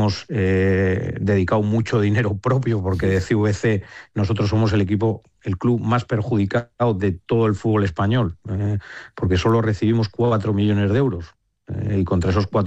hemos dedicado mucho dinero propio, porque de CVC nosotros somos el club más perjudicado de todo el fútbol español, porque solo recibimos 4 millones de euros. Y contra esos 4